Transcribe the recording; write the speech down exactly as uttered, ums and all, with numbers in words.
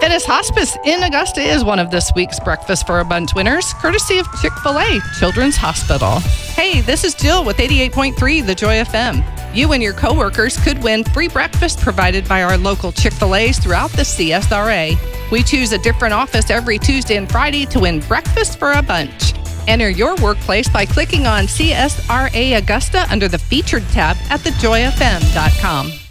Ennis Hospice in Augusta is one of this week's Breakfast for a Bunch winners, courtesy of Chick-fil-A Children's Hospital. Hey, this is Jill with eighty-eight point three The Joy F M. You and your coworkers could win free breakfast provided by our local Chick-fil-A's throughout the C S R A. We choose a different office every Tuesday and Friday to win Breakfast for a Bunch. Enter your workplace by clicking on C S R A Augusta under the Featured tab at the joy f m dot com.